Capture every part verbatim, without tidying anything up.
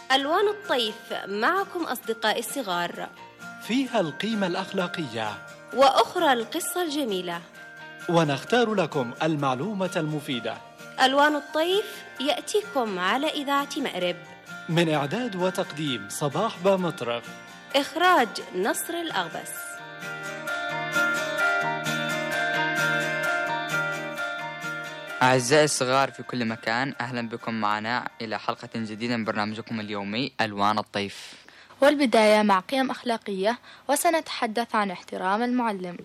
ألوان الطيف معكم أصدقائي الصغار، فيها القيمة الأخلاقية وأخرى القصة الجميلة، ونختار لكم المعلومة المفيدة. ألوان الطيف يأتيكم على إذاعة مأرب، من إعداد وتقديم صباح بامطرف، إخراج نصر الأغبس. أعزائي الصغار في كل مكان، أهلا بكم معنا إلى حلقة جديدة من برنامجكم اليومي ألوان الطيف. والبداية مع قيم أخلاقية، وسنتحدث عن احترام المعلم.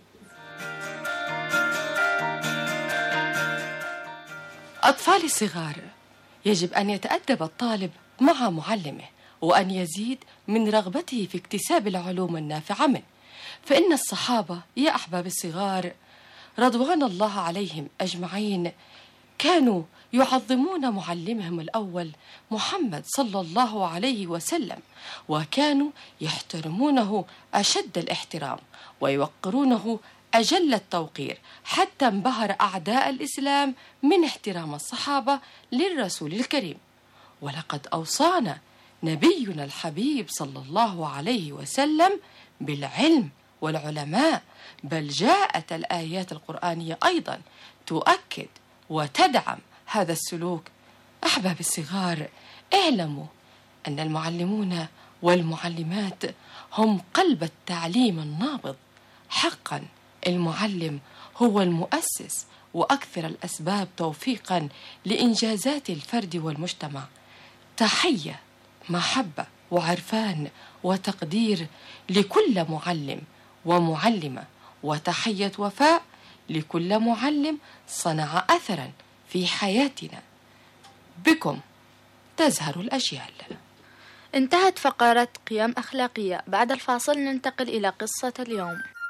أطفالي الصغار، يجب أن يتأدب الطالب مع معلمه، وأن يزيد من رغبته في اكتساب العلوم النافعة منه، فإن الصحابة يا أحباب الصغار رضوان الله عليهم أجمعين كانوا يعظمون معلمهم الأول محمد صلى الله عليه وسلم، وكانوا يحترمونه أشد الاحترام ويوقرونه أجل التوقير، حتى انبهر أعداء الإسلام من احترام الصحابة للرسول الكريم. ولقد أوصانا نبينا الحبيب صلى الله عليه وسلم بالعلم والعلماء، بل جاءت الآيات القرآنية أيضا تؤكد وتدعم هذا السلوك. أحباب الصغار، اعلموا أن المعلمون والمعلمات هم قلب التعليم النابض. حقا المعلم هو المؤسس وأكثر الأسباب توفيقا لإنجازات الفرد والمجتمع. تحية، محبة وعرفان وتقدير لكل معلم ومعلمة، وتحية وفاء لكل معلم صنع أثرا في حياتنا. بكم تزهر الأجيال. انتهت فقرة قيم أخلاقية. بعد الفاصل ننتقل إلى قصة اليوم.